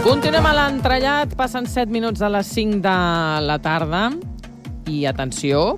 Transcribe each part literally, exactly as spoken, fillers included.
Continuem a l'entrellat, passen set minuts de les cinc de la tarda. I atenció,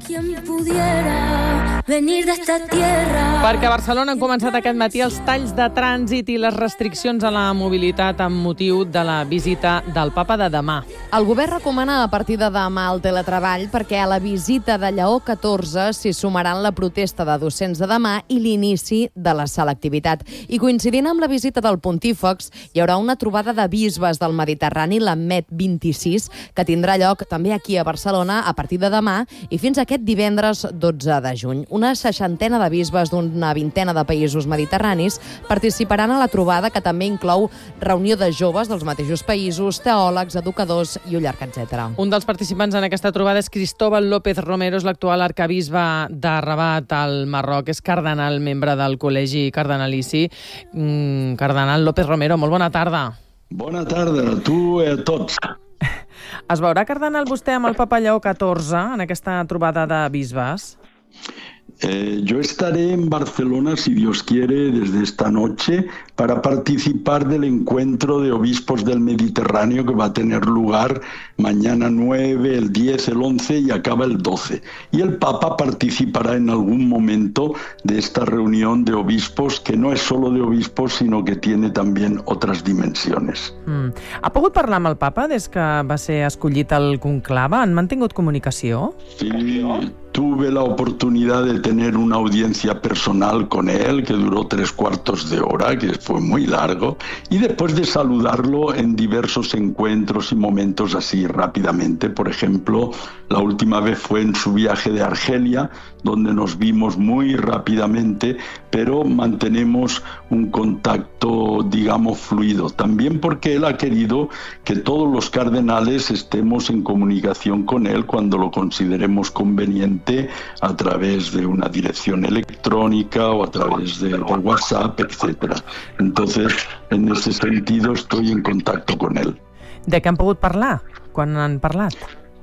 perquè a Barcelona han començat aquest matí els talls de trànsit i les restriccions a la mobilitat amb motiu de la visita del papa de demà. El govern recomana a partir de demà el teletreball perquè a la visita de Lleó catorze s'hi sumaran la protesta de docents de demà i l'inici de la selectivitat. I coincidint amb la visita del Pontífex, hi haurà una trobada de bisbes del Mediterrani, la M E D vint-i-sis, que tindrà lloc també aquí a Barcelona a partir de demà i fins aquest divendres dotze de juny. Una seixantena de bisbes d'una vintena de països mediterranis participaran a la trobada, que també inclou reunió de joves dels mateixos països, teòlegs, educadors i un llarg etcètera. Un dels participants en aquesta trobada és Cristóbal López Romero, és l'actual arcabisbe de Rabat al Marroc, és cardenal, membre del Col·legi Cardenalici. Mm, cardenal López Romero, molt bona tarda. Bona tarda a tu i a tots. Es veurà, cardenal, vostè amb el papa Lleó catorze en aquesta trobada de bisbes? Eh, yo estaré en Barcelona, si Dios quiere, desde esta noche para participar del encuentro de obispos del Mediterráneo que va a tener lugar mañana nueve, el diez, el once y acaba el doce. Y el Papa participará en algún momento de esta reunión de obispos, que no es solo de obispos, sino que tiene también otras dimensiones. Mm. Ha pogut parlar amb el Papa des que va ser escollit el conclave? Han mantingut comunicació? Sí, tuve la oportunidad de tener una audiencia personal con él que duró tres cuartos de hora, que fue muy largo, y después de saludarlo en diversos encuentros y momentos así rápidamente. Por ejemplo, la última vez fue en su viaje de Argelia, donde nos vimos muy rápidamente, pero mantenemos un contacto, digamos, fluido. También porque él ha querido que todos los cardenales estemos en comunicación con él cuando lo consideremos conveniente, a través de una dirección electrónica o a través de, de WhatsApp, etcétera. Entonces, en ese sentido, estoy en contacto con él. De què han pogut parlar quan han parlat?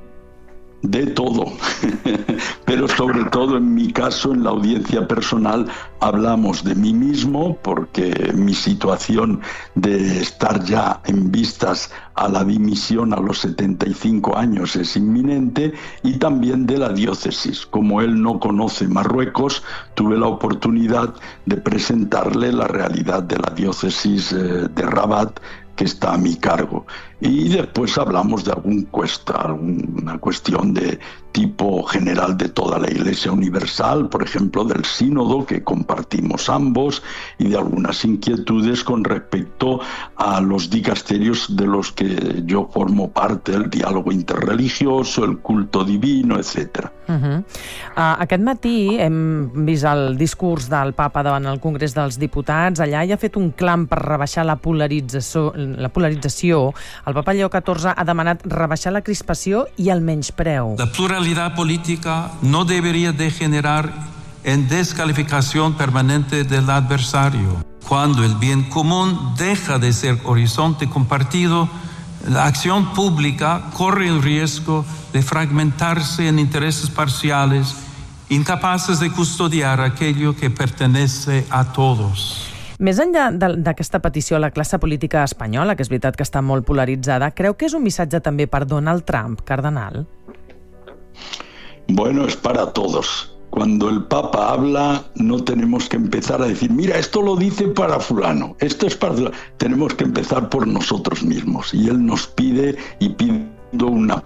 De todo, pero sobre todo en mi caso, en la audiencia personal, hablamos de mí mismo, porque mi situación de estar ya en vistas a la dimisión a los setenta y cinco años es inminente, y también de la diócesis. Como él no conoce Marruecos, tuve la oportunidad de presentarle la realidad de la diócesis de Rabat, que está a mi cargo. Y después hablamos de algún cuesta, alguna cuestión de tipo general de toda la Iglesia Universal, por ejemplo, del sínodo que compartimos ambos, y de algunas inquietudes con respecto a los dicasterios de los que yo formo parte, el diálogo interreligioso, el culto divino, etcétera. Uh-huh. Uh, aquest matí hem vist el discurs del papa davant el Congrés dels Diputats. Allà hi ha fet un clam per rebaixar la polarització. La polarització. El papa Lleó catorze ha demanat rebaixar la crispació i el menyspreu. La pluralidad política no debería degenerar en descalificación permanente del adversario. Cuando el bien común deja de ser horizonte compartido, la acción pública corre el riesgo de fragmentarse en intereses parciales, incapaces de custodiar aquello que pertenece a todos. Més enllà d'aquesta petició a la classe política espanyola, que és veritat que està molt polaritzada, creu que és un missatge també per Donald Trump, cardenal? Bueno, es para todos. Cuando el Papa habla, no tenemos que empezar a decir, mira, esto lo dice para fulano, esto es para... Tenemos que empezar por nosotros mismos. Y él nos pide, y pide una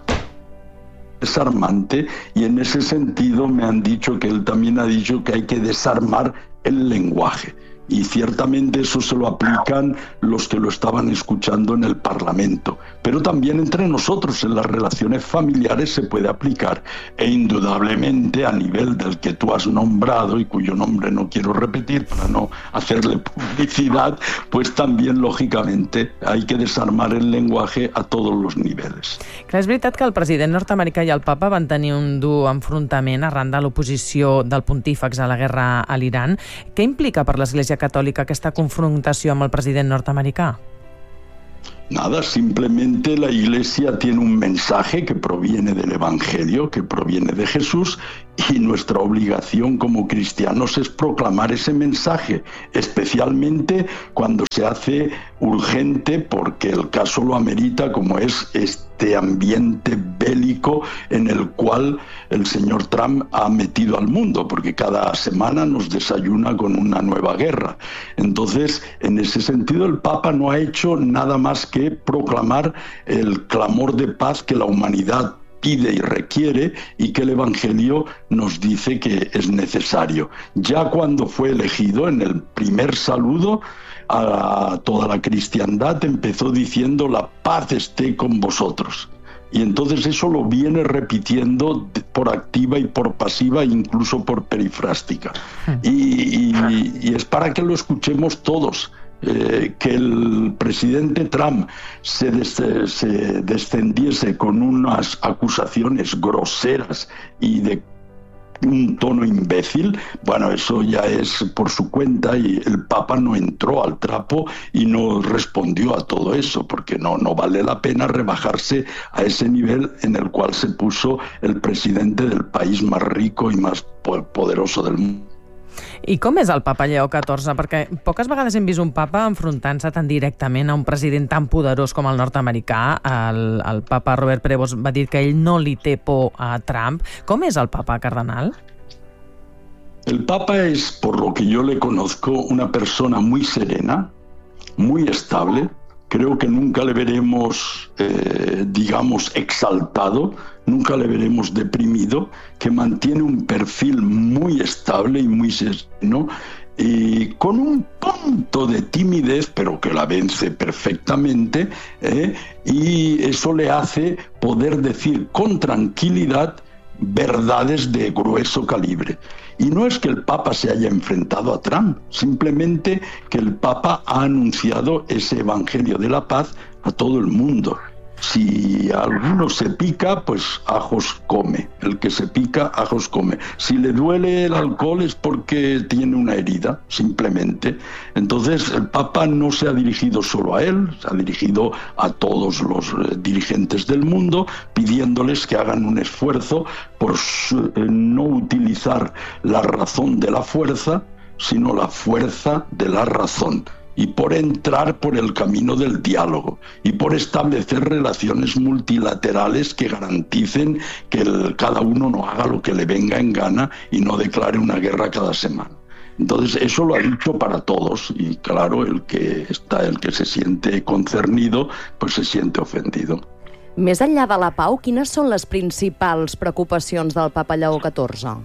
desarmante, y en ese sentido me han dicho que él también ha dicho que hay que desarmar el lenguaje. Y ciertamente eso se lo aplican los que lo estaban escuchando en el Parlamento. Pero también entre nosotros, en las relaciones familiares, se puede aplicar. E indudablemente a nivel del que tú has nombrado, y cuyo nombre no quiero repetir para no hacerle publicidad, pues también, lógicamente, hay que desarmar el lenguaje a todos los niveles. Clar, és veritat que el president nord-americà i el papa van tenir un dur enfrontament arran de l'oposició del pontífex a la guerra a l'Iran. Què implica per l'Església Catòlica aquesta confrontació amb el president nord-americà? Nada, simplemente la Iglesia tiene un mensaje que proviene del Evangelio, que proviene de Jesús, Y nuestra obligación como cristianos es proclamar ese mensaje, especialmente cuando se hace urgente porque el caso lo amerita, como es este ambiente bélico en el cual el señor Trump ha metido al mundo, porque cada semana nos desayuna con una nueva guerra. Entonces, en ese sentido, el Papa no ha hecho nada más que proclamar el clamor de paz que la humanidad pide y requiere y que el Evangelio nos dice que es necesario. Ya cuando fue elegido, en el primer saludo a toda la cristiandad, empezó diciendo: la paz esté con vosotros. Y entonces eso lo viene repitiendo por activa y por pasiva, incluso por perifrástica. Y, y, y es para que lo escuchemos todos. Eh, que el presidente Trump se, des, se descendiese con unas acusaciones groseras y de un tono imbécil, bueno, eso ya es por su cuenta, y el Papa no entró al trapo y no respondió a todo eso, porque no, no vale la pena rebajarse a ese nivel en el cual se puso el presidente del país más rico y más poderoso del mundo. I com és el papa Lleó catorze? Perquè poques vegades hem vist un papa enfrontant-se tan directament a un president tan poderós com el nord-americà. El, el papa Robert Prevost va dir que ell no li té por a Trump. Com és el papa, cardenal? El papa es, por lo que yo le conozco, una persona muy serena, muy estable. Creo que nunca le veremos, eh, digamos, exaltado, nunca le veremos deprimido, que mantiene un perfil muy estable y muy sereno, y con un punto de timidez, pero que la vence perfectamente, eh, y eso le hace poder decir con tranquilidad verdades de grueso calibre. Y no es que el Papa se haya enfrentado a Trump, simplemente que el Papa ha anunciado ese evangelio de la paz a todo el mundo. Si alguno se pica, pues ajos come. El que se pica, ajos come. Si le duele el alcohol es porque tiene una herida, simplemente. Entonces el Papa no se ha dirigido solo a él, se ha dirigido a todos los eh, dirigentes del mundo, pidiéndoles que hagan un esfuerzo por su, eh, no utilizar la razón de la fuerza, sino la fuerza de la razón, y por entrar por el camino del diálogo y por establecer relaciones multilaterales que garanticen que el, cada uno no haga lo que le venga en gana y no declare una guerra cada semana. Entonces eso lo ha dicho para todos, y claro, el que está, el que se siente concernido, pues se siente ofendido. Més enllà de la pau, quines són les principals preocupacions del papa Lleó catorze?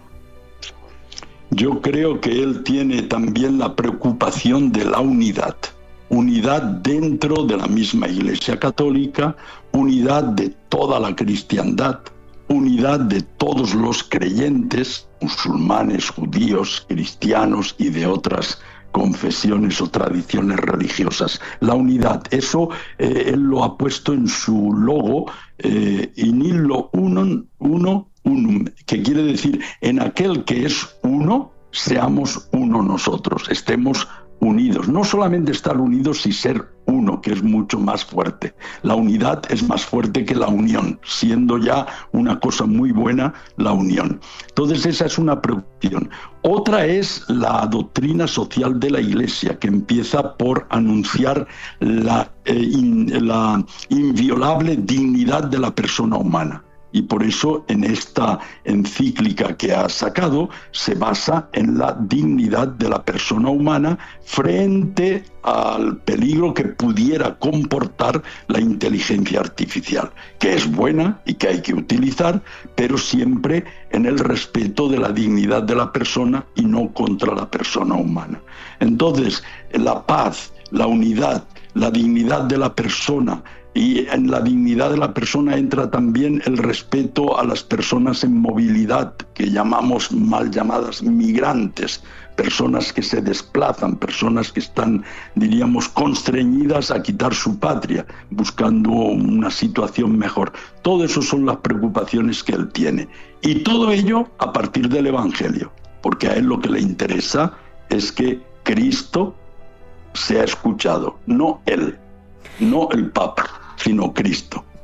Yo creo que él tiene también la preocupación de la unidad, unidad dentro de la misma Iglesia Católica, unidad de toda la cristiandad, unidad de todos los creyentes, musulmanes, judíos, cristianos y de otras confesiones o tradiciones religiosas. La unidad, eso eh, él lo ha puesto en su logo, eh, in illo unum, uno, unum, que quiere decir, en aquel que es uno, seamos uno nosotros, estemos unidos. No solamente estar unidos y ser uno, que es mucho más fuerte. La unidad es más fuerte que la unión, siendo ya una cosa muy buena la unión. Entonces esa es una preocupación. Otra es la doctrina social de la Iglesia, que empieza por anunciar la, eh, in, la inviolable dignidad de la persona humana. Y por eso en esta encíclica que ha sacado se basa en la dignidad de la persona humana frente al peligro que pudiera comportar la inteligencia artificial, que es buena y que hay que utilizar, pero siempre en el respeto de la dignidad de la persona y no contra la persona humana. Entonces, la paz, la unidad, la dignidad de la persona, y en la dignidad de la persona entra también el respeto a las personas en movilidad, que llamamos mal llamadas migrantes, personas que se desplazan, personas que están, diríamos, constreñidas a quitar su patria, buscando una situación mejor. Todo eso son las preocupaciones que él tiene. Y todo ello a partir del Evangelio, porque a él lo que le interesa es que Cristo sea escuchado, no él, no el Papa, sino Cristo.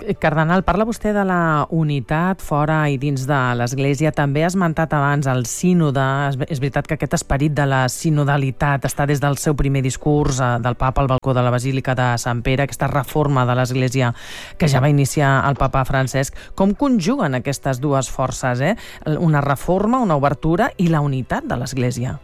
Cardenal, parla vostè de la unitat fora i dins de l'Església. També ha esmentat abans el sínode. És veritat que aquest esperit de la sinodalitat està des del seu primer discurs del papa al balcó de la Basílica de Sant Pere, aquesta reforma de l'Església que ja va iniciar el papa Francesc. Com conjuguen aquestes dues forces, eh? Una reforma, una obertura i la unitat de l'Església?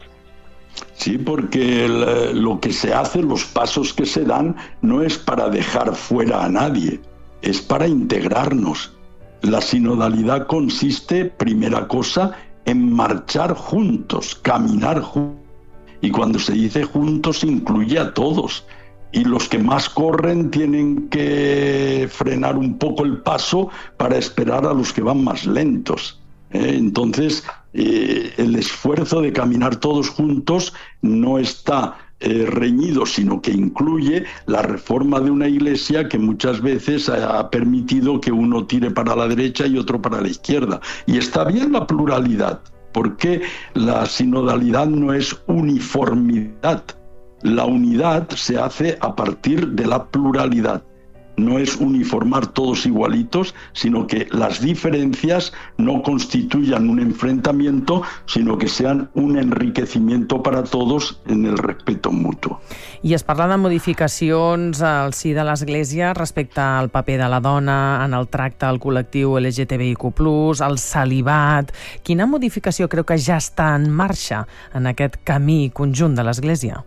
Sí, porque el, lo que se hace, los pasos que se dan, no es para dejar fuera a nadie, es para integrarnos. La sinodalidad consiste, primera cosa, en marchar juntos, caminar juntos. Y cuando se dice juntos, incluye a todos. Y los que más corren tienen que frenar un poco el paso para esperar a los que van más lentos. ¿Eh? Entonces, eh, el esfuerzo de caminar todos juntos no está eh, reñido, sino que incluye la reforma de una iglesia que muchas veces ha permitido que uno tire para la derecha y otro para la izquierda. Y está bien la pluralidad, porque la sinodalidad no es uniformidad. La unidad se hace a partir de la pluralidad. No es uniformar todos igualitos, sino que las diferencias no constituyan un enfrentamiento, sino que sean un enriquecimiento para todos en el respeto mutuo. I es parla de modificacions al si de l'Església respecte al paper de la dona en el tracte al col·lectiu L G T B I Q plus, el celibat. Quina modificació creu que ja està en marxa en aquest camí conjunt de l'Església?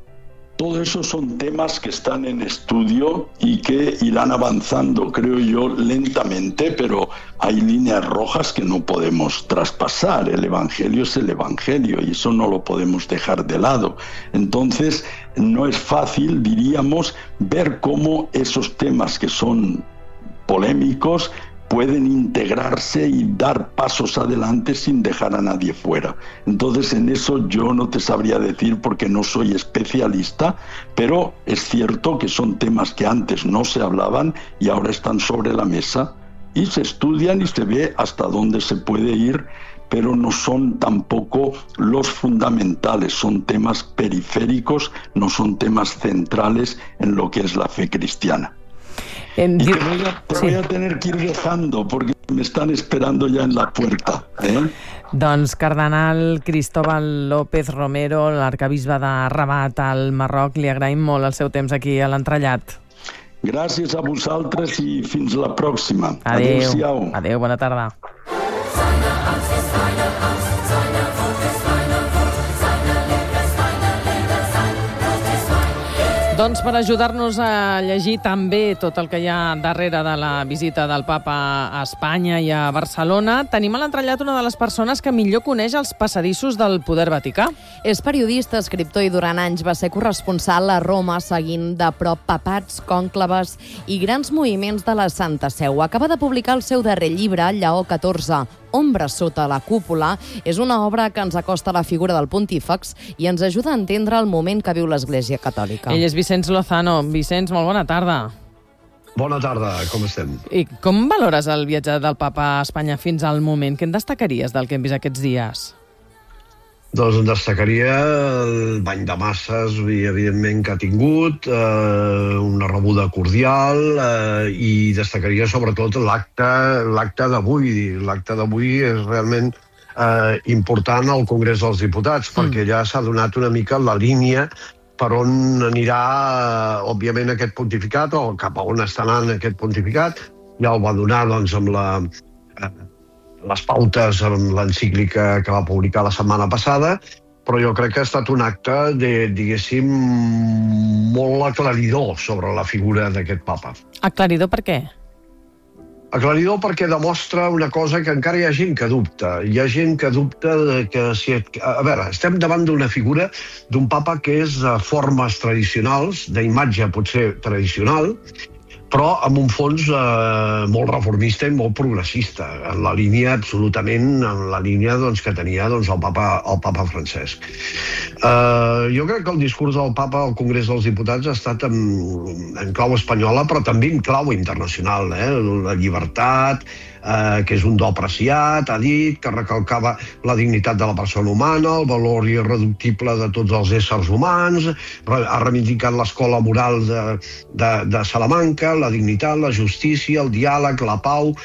Todo eso son temas que están en estudio y que irán avanzando, creo yo, lentamente, pero hay líneas rojas que no podemos traspasar. El Evangelio es el Evangelio y eso no lo podemos dejar de lado. Entonces, no es fácil, diríamos, ver cómo esos temas que son polémicos pueden integrarse y dar pasos adelante sin dejar a nadie fuera. Entonces, en eso yo no te sabría decir porque no soy especialista, pero es cierto que son temas que antes no se hablaban y ahora están sobre la mesa y se estudian y se ve hasta dónde se puede ir, pero no son tampoco los fundamentales, son temas periféricos, no son temas centrales en lo que es la fe cristiana. En... Y te voy, a, te sí. voy a tener que ir dejando porque me están esperando ya en la puerta. ¿eh? Doncs Cardenal Cristóbal López Romero, l'arcabisbe de Rabat al Marroc, li agraïm molt el seu temps aquí a l'Entrellat. Gràcies a vosaltres i fins la pròxima. Adéu. Adéu-siau. Adéu, bona tarda. Doncs per ajudar-nos a llegir també tot el que hi ha darrere de la visita del papa a Espanya i a Barcelona, tenim a l'Entrellat una de les persones que millor coneix els passadissos del poder vaticà. És periodista, escriptor i durant anys va ser corresponsal a Roma seguint de prop papats, cònclaves i grans moviments de la Santa Seu. Acaba de publicar el seu darrer llibre, Lleó catorze, Ombra sota la cúpula. És una obra que ens acosta a la figura del pontífex i ens ajuda a entendre el moment que viu l'Església Catòlica. Ell és Vicenç Lozano. Vicenç, molt bona tarda. Bona tarda, com estem? I com valores el viatge del papa a Espanya fins al moment? Què en destacaries del que hem vist aquests dies? Doncs en destacaria el bany de masses, evidentment, que ha tingut, eh, una rebuda cordial, eh, i destacaria sobretot l'acte l'acte d'avui. L'acte d'avui és realment eh, important al Congrés dels Diputats, mm. perquè ja s'ha donat una mica la línia per on anirà, eh, òbviament, aquest pontificat, o cap a on està anant aquest pontificat. Ja el va donar, doncs, amb la... Eh, les pautes amb l'encíclica que va publicar la setmana passada, però jo crec que ha estat un acte, de, diguéssim, molt aclaridor sobre la figura d'aquest papa. Aclaridor per què? Aclaridor perquè demostra una cosa que encara hi ha gent que dubta. Hi ha gent que dubta que si... A veure, estem davant d'una figura d'un papa que és a formes tradicionals, d'imatge potser tradicional, però amb un fons eh, molt reformista i molt progressista, en la línia absolutament, en la línia doncs, que tenia doncs, el, papa, el papa Francesc. Eh, jo crec que el discurs del papa al Congrés dels Diputats ha estat en, en clau espanyola, però també en clau internacional. Eh? La llibertat, eh, que és un do apreciat, ha dit, que recalcava la dignitat de la persona humana, el valor irreductible de tots els éssers humans, ha reivindicat l'escola moral de, de, de Salamanca, la dignitat, la justícia, el diàleg, la pau,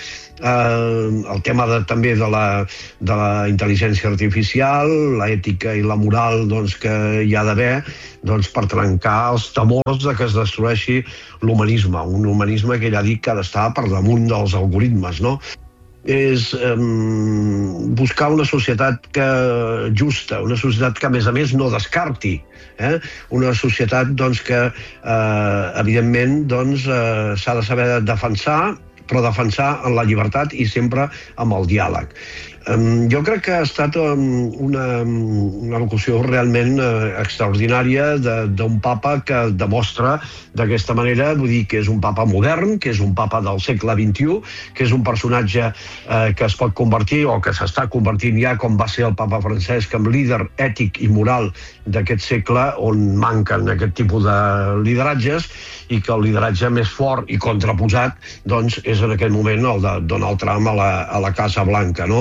eh, el tema de, també de la, de la intel·ligència artificial, l'ètica i la moral doncs, que hi ha d'haver doncs, per trencar els temors de que es destrueixi l'humanisme, un humanisme que ell ha dit que ha d'estar per damunt dels algoritmes, no? És eh, buscar una societat que, justa, una societat que a més a més no descarti, eh? Una societat doncs, que eh, evidentment doncs, eh, s'ha de saber defensar, però defensar en la llibertat i sempre amb el diàleg. Um, jo crec que ha estat um, una, una locució realment uh, extraordinària d'un papa que demostra d'aquesta manera, vull dir que és un papa modern, que és un papa del segle vint-i-u, que és un personatge uh, que es pot convertir o que s'està convertint ja, com va ser el papa Francesc, en líder ètic i moral d'aquest segle on manquen aquest tipus de lideratges i que el lideratge més fort i contraposat doncs, és en aquest moment el de Donald Trump a la, a la Casa Blanca, no?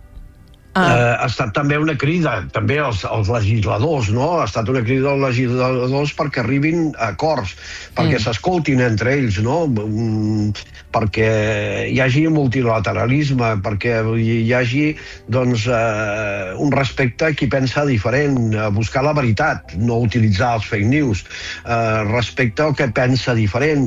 Ah. Uh, ha estat també una crida, també als, als legisladors, no? Ha estat una crida als legisladors perquè arribin a acords, perquè mm. s'escoltin entre ells, no? Mm, perquè hi hagi multilateralisme, perquè hi hagi doncs, uh, un respecte a qui pensa diferent, a buscar la veritat, no utilitzar els fake news, uh, respecte al que pensa diferent,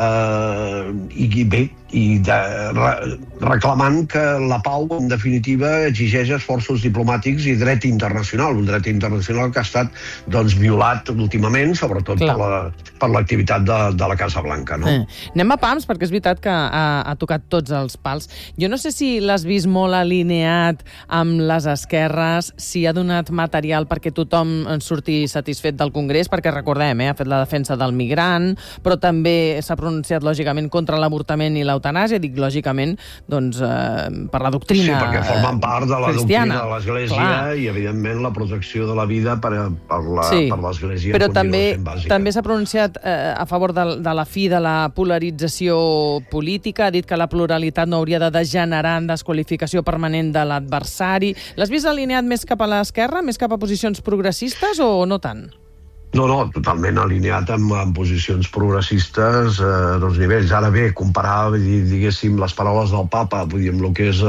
uh, i bé, i de, re, reclamant que la pau, en definitiva, exigeix esforços diplomàtics i dret internacional, un dret internacional que ha estat doncs, violat últimament, sobretot Clar. per l'activitat la, de, de la Casa Blanca. No? Eh. Anem a pams, perquè és veritat que ha, ha tocat tots els pals. Jo no sé si l'has vist molt alineat amb les esquerres, si ha donat material perquè tothom en surti satisfet del Congrés, perquè recordem, eh, ha fet la defensa del migrant, però també s'ha pronunciat, lògicament, contra l'avortament i l'eutanàsia, dic, lògicament, doncs, eh, per la doctrina cristiana. Sí, perquè formen part de la cristiana. doctrina de l'Església i, evidentment, la protecció de la vida per, per l'Església. Sí, però també, també s'ha pronunciat eh, a favor de, de la fi de la polarització política, ha dit que la pluralitat no hauria de degenerar en desqualificació permanent de l'adversari. L'has vist alineat més cap a l'esquerra, més cap a posicions progressistes o no tant? No, no, totalment alineat amb, amb posicions progressistes a eh, dos nivells. Ara bé, comparar, diguéssim, les paraules del papa, vull dir, amb el que és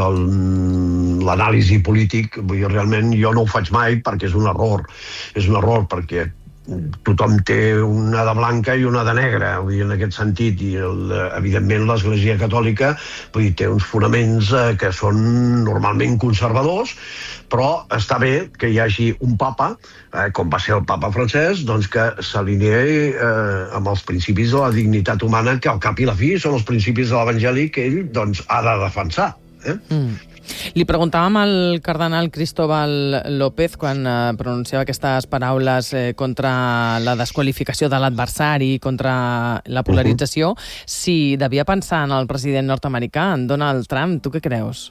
l'anàlisi polític, vull dir, realment jo no ho faig mai perquè és un error. És un error perquè tothom té una de blanca i una de negra, vull dir, en aquest sentit, i el, evidentment l'Església Catòlica vull dir, té uns fonaments eh, que són normalment conservadors, però està bé que hi hagi un papa, eh, com va ser el papa Francesc, doncs que s'alineï eh, amb els principis de la dignitat humana, que al cap i la fi són els principis de l'Evangeli que ell doncs, ha de defensar. Eh? Mm. Li preguntàvem al cardenal Cristóbal López, quan eh, pronunciava aquestes paraules eh, contra la desqualificació de l'adversari, contra la polarització, uh-huh. si devia pensar en el president nord-americà, en Donald Trump. Tu què creus?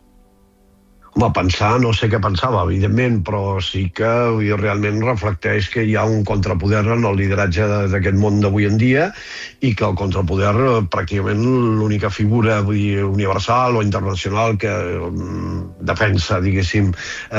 Home, pensar, no sé què pensava, evidentment, però sí que dir, realment reflecteix que hi ha un contrapoder en el lideratge d'aquest món d'avui en dia i que el contrapoder, pràcticament l'única figura vull dir, universal o internacional que um, defensa, diguéssim,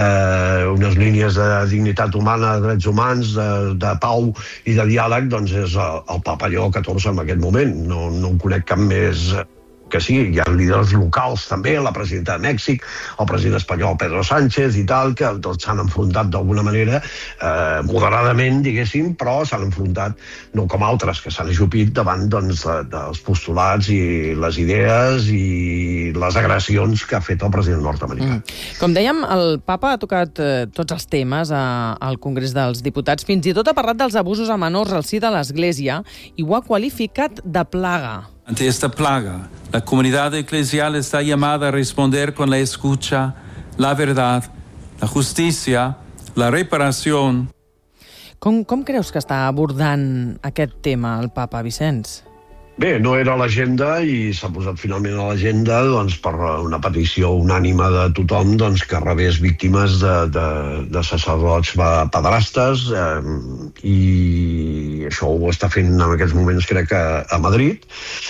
eh, unes línies de dignitat humana, de drets humans, de, de pau i de diàleg, doncs és el, el papa Lleó catorze en aquest moment. No, no en conec cap més que sí, hi ha líders locals també, la presidenta de Mèxic, el president espanyol Pedro Sánchez i tal, que tots s'han enfrontat d'alguna manera, eh, moderadament, diguéssim, però s'han enfrontat, no com altres, que s'han ajupit davant doncs, de, dels postulats i les idees i les agressions que ha fet el president nord-americà. Mm. Com dèiem, el papa ha tocat eh, tots els temes a, al Congrés dels Diputats, fins i tot ha parlat dels abusos a menors al si de l'Església i ho ha qualificat de plaga. Ante esta plaga, la comunidad eclesial está llamada a responder con la escucha, la verdad, la justicia, la reparación. Com, com creus que està abordant aquest tema el papa, Vicenç? Bé, no era a l'agenda i s'ha posat finalment a l'agenda doncs, per una petició unànime de tothom doncs, que rebés víctimes de, de, de sacerdots pederastes eh, i això ho està fent en aquests moments crec que a Madrid.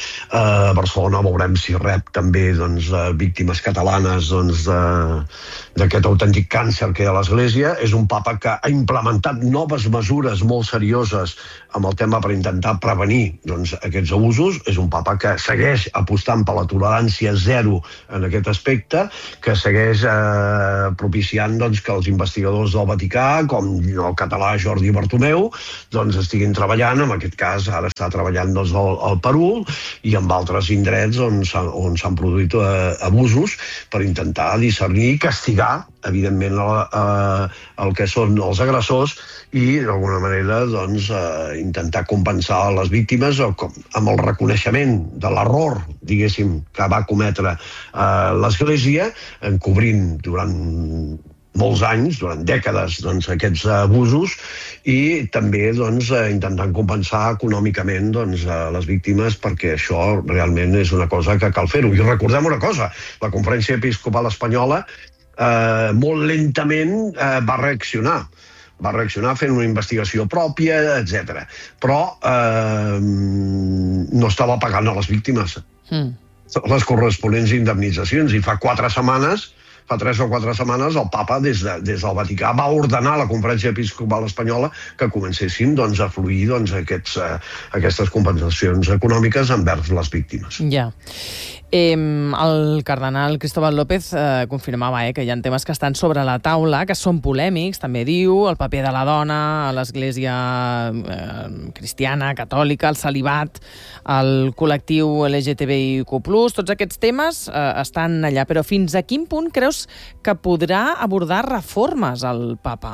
A Barcelona veurem si rep també doncs, víctimes catalanes doncs, de, d'aquest autèntic càncer que hi ha a l'Església. És un papa que ha implementat noves mesures molt serioses amb el tema per intentar prevenir doncs, aquests abusos. És un papa que segueix apostant per la tolerància zero en aquest aspecte, que segueix eh, propiciant doncs, que els investigadors del Vaticà, com el català Jordi Bartomeu, doncs, estiguin treballant. En aquest cas, ara està treballant doncs, al, al Perú i en altres indrets on s'han produït eh, abusos, per intentar discernir i castigar, evidentment, el, eh, el que són els agressors i, d'alguna manera, doncs, eh, intentar compensar les víctimes amb el reconeixement de l'error, diguéssim, que va cometre eh, l'Església, encobrint durant molts anys, durant dècades, doncs, aquests abusos i també doncs, intentant compensar econòmicament doncs, les víctimes, perquè això realment és una cosa que cal fer-ho. I recordem una cosa, la Conferència Episcopal Espanyola eh, molt lentament eh, va reaccionar. va reaccionar fent una investigació pròpia, etcètera. Però eh, no estava pagant a les víctimes mm. les corresponents indemnitzacions. I fa quatre setmanes fa tres o quatre setmanes, el papa, des, de, des del Vaticà, va ordenar a la Conferència Episcopal Espanyola que comencessin doncs, a fluir doncs, aquests, eh, aquestes compensacions econòmiques envers les víctimes. Ja. Eh, el cardenal Cristóbal López eh, confirmava eh, que hi ha temes que estan sobre la taula, que són polèmics, també diu, el paper de la dona a l'Església eh, cristiana, catòlica, el celibat, el col·lectiu L G T B I Q plus, tots aquests temes eh, estan allà. Però fins a quin punt creus que podrà abordar reformes al papa?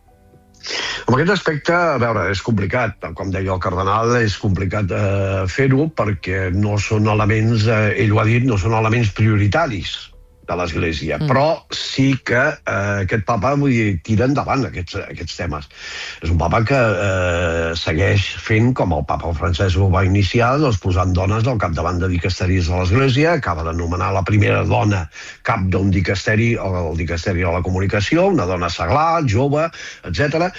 En aquest aspecte, a veure, és complicat. Com deia el cardenal, és complicat eh, fer-ho perquè no són elements, eh, ell ho ha dit, no són elements prioritaris de l'Església, mm. però sí que eh, aquest papa vull dir, tira endavant aquests, aquests temes. És un papa que eh, segueix fent com el papa Francesc ho va iniciar, doncs, posant dones al capdavant de dicasteris de l'Església, acaba de nomenar la primera dona cap d'un dicasteri, el dicasteri de la comunicació, una dona seglar, jove, etcètera.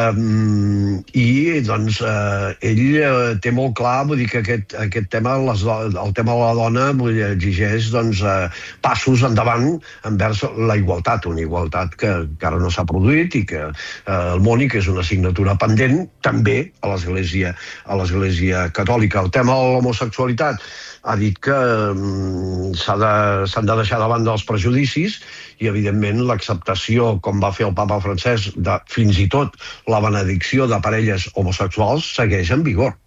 Um, I doncs eh, ell eh, té molt clar, vull dir que aquest, aquest tema, les, el tema de la dona vull dir, exigeix doncs, eh, passos en endavant envers la igualtat, una igualtat que encara no s'ha produït i que eh, el món, que és una assignatura pendent també a l'Església a l'Església catòlica. El tema de l'homosexualitat ha dit que mm, s'han de, s'han de deixar davant dels prejudicis i, evidentment, l'acceptació, com va fer el papa Francesc, de fins i tot la benedicció de parelles homosexuals segueix en vigor.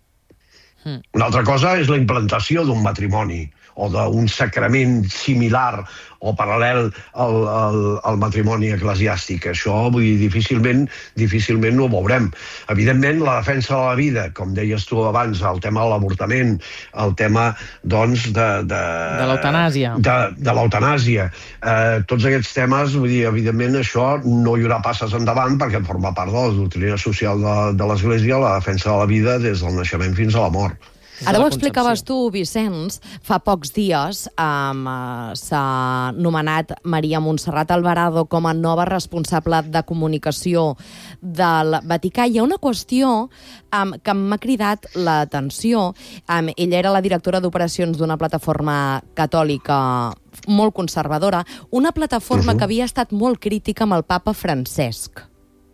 Mm. Una altra cosa és la implantació d'un matrimoni o d'un sacrament similar o paral·lel al, al, al matrimoni eclesiàstic. Això, vull dir, difícilment, difícilment ho veurem. Evidentment, la defensa de la vida, com deies tu abans, el tema de l'avortament, el tema, doncs, de... De, de l'eutanàsia. De, de l'eutanàsia. Eh, tots aquests temes, vull dir, evidentment, això no hi haurà passes endavant perquè forma part de la doctrina social de, de l'Església, la defensa de la vida des del naixement fins a la mort. Ara ho explicaves tu, Vicenç, fa pocs dies um, s'ha nomenat Maria Montserrat Alvarado com a nova responsable de comunicació del Vaticà. Hi ha una qüestió um, que m'ha cridat l'atenció. Um, ella era la directora d'operacions d'una plataforma catòlica molt conservadora, una plataforma uh-huh. que havia estat molt crítica amb el papa Francesc.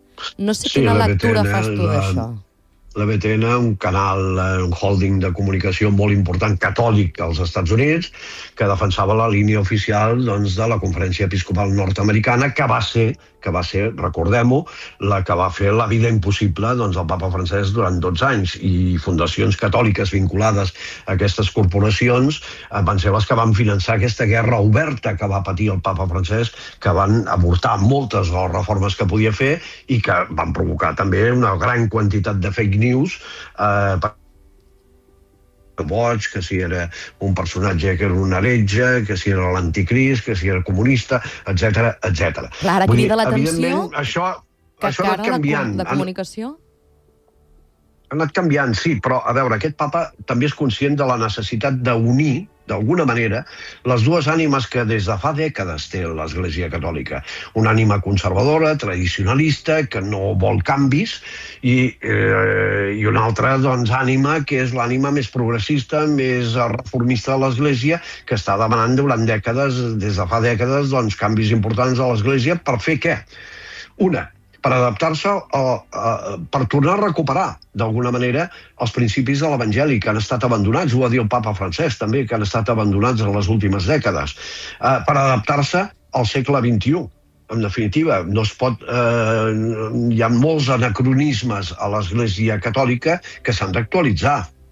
No sé sí, quina lectura B T N, fas tu la... d'això. La B T N, un canal, un holding de comunicació molt important catòlic als Estats Units, que defensava la línia oficial doncs, de la Conferència Episcopal Nord-Americana, que va ser, que va ser, recordem-ho, la que va fer la vida impossible doncs, al papa Francesc durant dotze anys. I fundacions catòliques vinculades a aquestes corporacions van ser les que van finançar aquesta guerra oberta que va patir el papa Francesc, que van avortar moltes de les reformes que podia fer i que van provocar també una gran quantitat de fake news eh, boig, que si era un personatge que era un heretge, que si era l'anticrist, que si era comunista, etcètera, etcètera. Clar, ara crida l'atenció això, que això ha anat canviant. de comunicació? ha anat canviant, sí, però, a veure, aquest papa també és conscient de la necessitat d'unir, d'alguna manera, les dues ànimes que des de fa dècades té l'Església Catòlica. Una ànima conservadora, tradicionalista, que no vol canvis, i, eh, i una altra, doncs, ànima que és l'ànima més progressista, més reformista de l'Església, que està demanant durant dècades, des de fa dècades, doncs, canvis importants a l'Església per fer què? Una, per adaptar-se, per tornar a recuperar, d'alguna manera, els principis de l'Evangeli, que han estat abandonats, ho va dir el papa Francesc també, que han estat abandonats en les últimes dècades, per adaptar-se al segle vint-i-u. En definitiva, no es pot, eh, hi ha molts anacronismes a l'Església Catòlica que s'han d'actualitzar.